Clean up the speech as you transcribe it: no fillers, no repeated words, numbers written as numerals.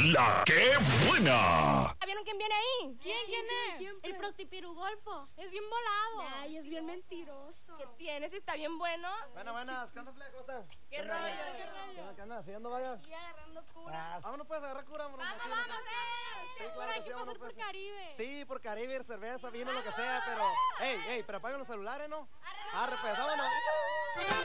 La que buena. ¿Vieron quién viene ahí? ¿Quién es? El prostipirugolfo. Es bien volado. Ay, es bien mentiroso. ¿Qué tienes? ¿Está bien bueno? Buenas. ¿Qué onda, ¿cómo están? ¿Qué rollo? ¿Qué andas haciendo, vaya? Y agarrando cura. Vámonos, pues, a agarrar cura. Vamos. Sí, claro que sí, Hay que vámonos, pasar pues. por Caribe. Sí, por Caribe, cerveza, vino, lo que sea, pero... Ey, pero apaguen los celulares, ¿no? Arre, pues, vámonos.